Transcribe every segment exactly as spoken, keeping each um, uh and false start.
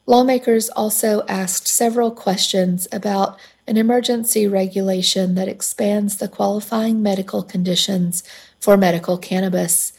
Lawmakers also asked several questions about an emergency regulation that expands the qualifying medical conditions for medical cannabis.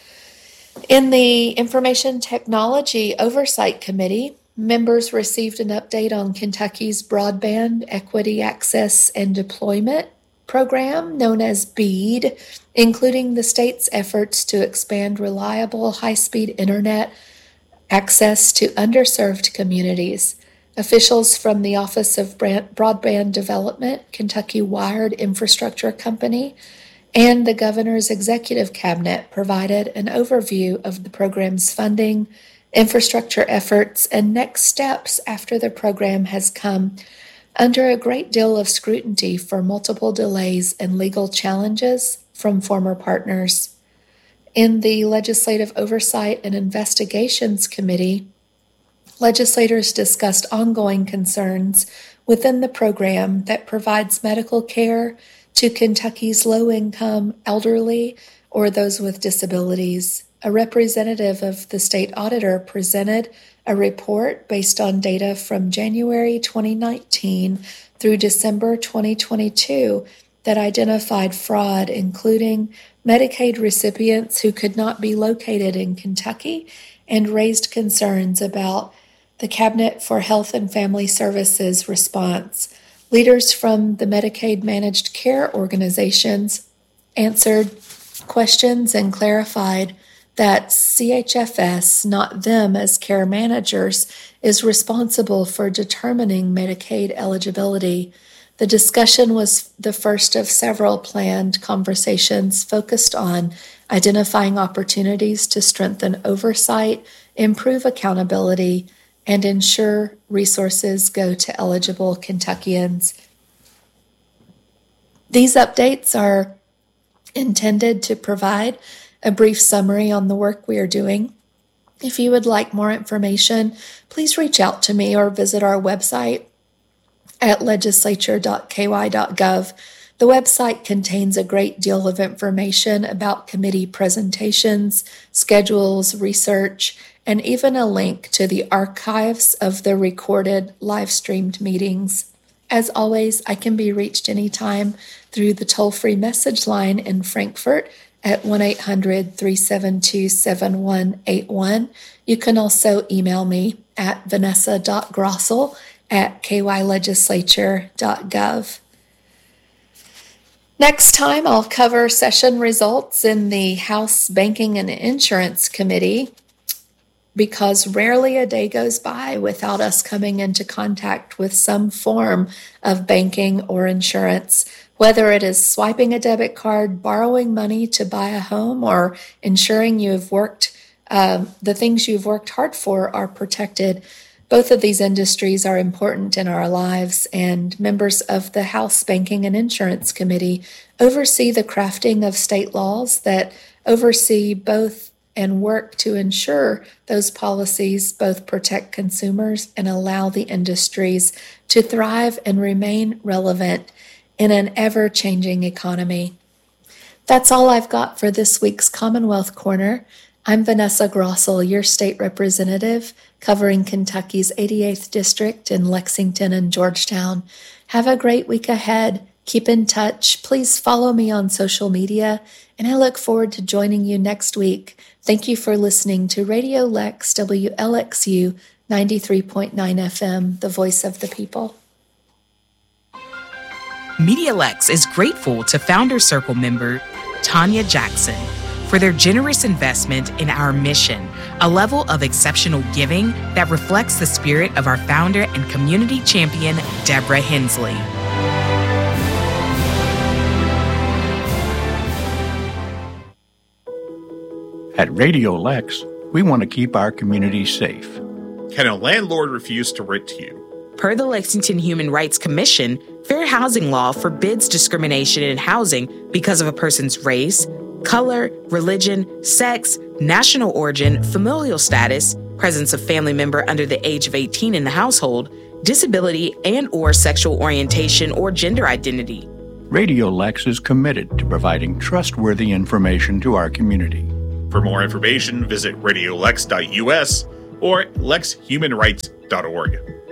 In the Information Technology Oversight Committee, members received an update on Kentucky's Broadband Equity Access and Deployment program, known as BEAD, including the state's efforts to expand reliable high-speed internet access to underserved communities. Officials from the Office of Broadband Development, Kentucky Wired Infrastructure Company, and the governor's executive cabinet provided an overview of the program's funding, infrastructure efforts, and next steps after the program has come under a great deal of scrutiny for multiple delays and legal challenges from former partners. In the Legislative Oversight and Investigations Committee, legislators discussed ongoing concerns within the program that provides medical care to Kentucky's low-income elderly or those with disabilities. A representative of the state auditor presented a report based on data from January twenty nineteen through December twenty twenty-two that identified fraud, including Medicaid recipients who could not be located in Kentucky, and raised concerns about the Cabinet for Health and Family Services response. Leaders from the Medicaid managed care organizations answered questions and clarified that C H F S, not them as care managers, is responsible for determining Medicaid eligibility. The discussion was the first of several planned conversations focused on identifying opportunities to strengthen oversight, improve accountability, and ensure resources go to eligible Kentuckians. These updates are intended to provide a brief summary on the work we are doing. If you would like more information, please reach out to me or visit our website at legislature dot k y dot gov. The website contains a great deal of information about committee presentations, schedules, research, and even a link to the archives of the recorded live-streamed meetings. As always, I can be reached anytime through the toll-free message line in Frankfort at one eight hundred, three seven two, seven one eight one. You can also email me at vanessa dot grossel at k y legislature dot gov. Next time, I'll cover session results in the House Banking and Insurance Committee, because rarely a day goes by without us coming into contact with some form of banking or insurance, whether it is swiping a debit card, borrowing money to buy a home, or ensuring you've worked, um, the things you've worked hard for are protected. Both of these industries are important in our lives, and members of the House Banking and Insurance Committee oversee the crafting of state laws that oversee both and work to ensure those policies both protect consumers and allow the industries to thrive and remain relevant in an ever-changing economy. That's all I've got for this week's Commonwealth Corner. I'm Vanessa Grossel, your state representative, covering Kentucky's eighty-eighth District in Lexington and Georgetown. Have a great week ahead. Keep in touch. Please follow me on social media, and I look forward to joining you next week. Thank you for listening to Radio Lex W L X U ninety-three point nine F M, the voice of the people. MediaLex is grateful to Founder Circle member Tanya Jackson for their generous investment in our mission, a level of exceptional giving that reflects the spirit of our founder and community champion, Deborah Hensley. At Radio Lex, we want to keep our community safe. Can a landlord refuse to rent to you? Per the Lexington Human Rights Commission, fair housing law forbids discrimination in housing because of a person's race, color, religion, sex, national origin, familial status, presence of family member under the age of eighteen in the household, disability and or sexual orientation or gender identity. Radio Lex is committed to providing trustworthy information to our community. For more information, visit radio lex dot u s or lex human rights dot org.